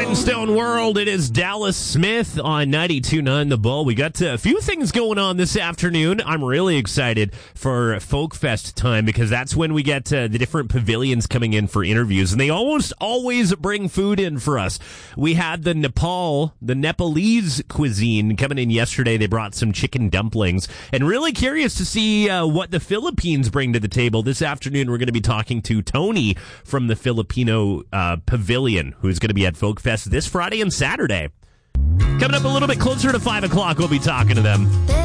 Rhinestone World. It is Dallas Smith on 92.9 The Bull. We got a few things going on this afternoon. I'm really excited for Folk Fest time because that's when we get the different pavilions coming in for interviews, and they almost always bring food in for us. We had the Nepalese cuisine coming in yesterday. They brought some chicken dumplings, and really curious to see what the Philippines bring to the table. This afternoon, we're going to be talking to Tony from the Filipino Pavilion, who's going to be at Folk Fest this Friday and Saturday. Coming up a little bit closer to 5 o'clock, we'll be talking to them.